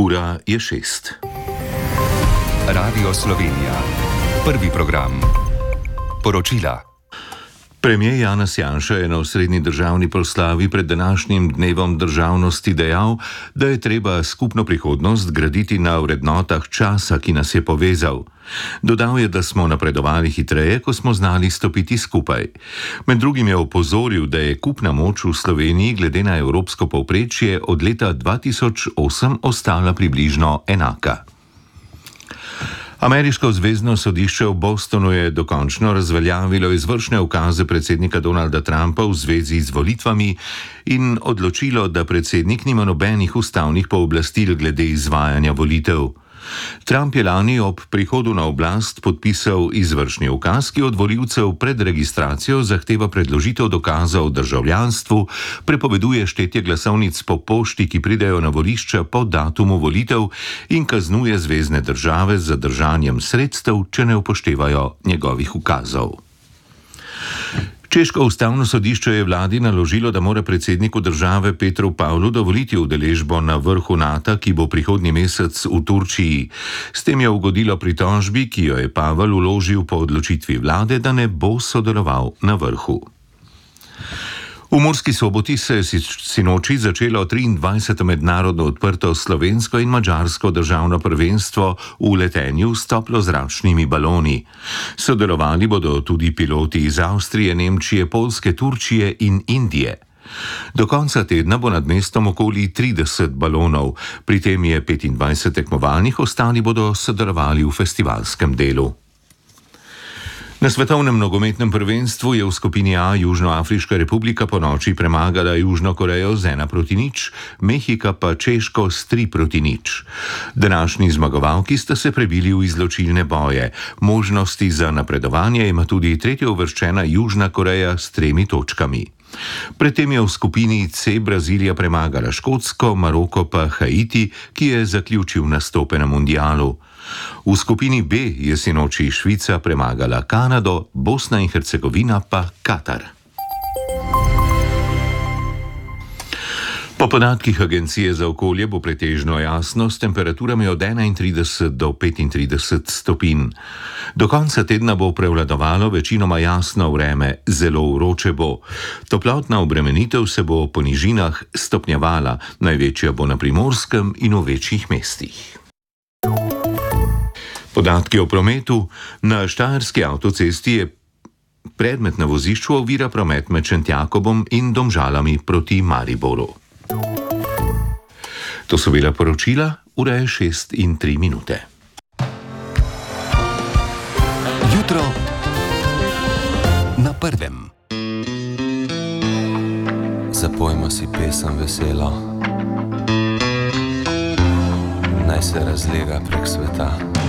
Ura je 6. Radio Slovenija. Prvi program. Poročila. Premijer Janez Janša je na osrednji državni proslavi pred današnjim dnevom državnosti dejal, da je treba skupno prihodnost graditi na vrednotah časa, ki nas je povezal. Dodal je, da smo napredovali hitreje, ko smo znali stopiti skupaj. Med drugim je opozoril, da je kupna moč v Sloveniji glede na evropsko povprečje od leta 2008 ostala približno enaka. Ameriško zvezno sodišče v Bostonu je dokončno razveljavilo izvršne ukaze predsednika Donalda Trumpa v zvezi z volitvami in odločilo, da predsednik nima nobenih ustavnih pooblastil glede izvajanja volitev. Trump je lani ob prihodu na oblast podpisal izvršni ukaz, ki od volivcev pred registracijo zahteva predložitev dokaza o državljanstvu, prepoveduje štetje glasovnic po pošti, ki pridejo na volišča po datumu volitev, in kaznuje zvezne države z zadržanjem sredstev, če ne upoštevajo njegovih ukazov. Češko ustavno sodišče je vladi naložilo, da mora predsedniku države Petru Pavlu dovoliti udeležbo na vrhu NATO, ki bo prihodnji mesec v Turčiji. S tem je ugodilo pritožbi, ki jo je Pavel vložil po odločitvi vlade, da ne bo sodeloval na vrhu. V Murski Soboti se je sinoči začelo 23. mednarodno odprto slovensko in madžarsko državno prvenstvo v letenju s toplozračnimi baloni. Sodelovali bodo tudi piloti iz Avstrije, Nemčije, Poljske, Turčije in Indije. Do konca tedna bo nad mestom okoli 30 balonov, pri tem je 25 tekmovalnih, ostali bodo sodelovali v festivalskem delu. Na svetovnem nogometnem prvenstvu je v skupini A Južnoafriška republika ponoči premagala Južno Korejo z 1-0, Mehika pa Češko s 3-0. Današnji zmagovalki sta se prebili v izločilne boje. Možnosti za napredovanje ima tudi tretjeuvrščena Južna Koreja s 3 točkami. Predtem je v skupini C Brazilija premagala Škotsko, Maroko pa Haiti, ki je zaključil nastope na mundialu. V skupini B je sinoči Švica premagala Kanado, Bosna in Hercegovina pa Katar. Po podatkih Agencije za okolje bo pretežno jasno s temperaturami od 31 do 35 stopinj. Do konca tedna bo prevladovalo večinoma jasno vreme, zelo vroče bo. Toplotna obremenitev se bo po nižinah stopnjevala, največja bo na Primorskem in v večjih mestih. Podatki o prometu. Na Štajerski avtocesti je predmet na vozišču ovira promet med Šentjakobom in Domžalami proti Mariboru. To so bila poročila, ura je 6:03. Jutro na prvem. Zapojmo si pesem veselo, naj se razlega prek sveta.